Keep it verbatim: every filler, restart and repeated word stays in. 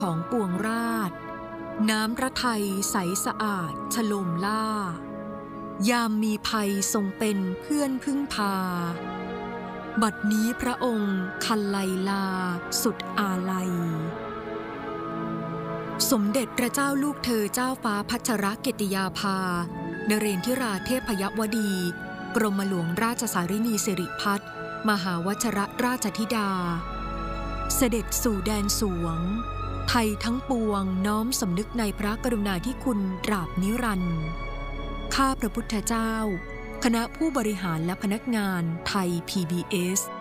ของปวงราษฎร์น้ำพระทัยใสสะอาดฉโลมล่ายามมีภัยทรงเป็นเพื่อนพึ่งพาบัดนี้พระองค์คันไลลาสุดอาลัยสมเด็จพระเจ้าลูกเธอเจ้าฟ้าพัชรกิติยาภานเรนทิราเทพยวดีกรมหลวงราชสารินีสิริพัฒน์มหาวชรราชธิดาเสด็จสู่แดนสวงไทยทั้งปวงน้อมสำนึกในพระกรุณาธิคุณตราบนิรันดร์ข้าพระพุทธเจ้าคณะผู้บริหารและพนักงานไทย พี บี เอส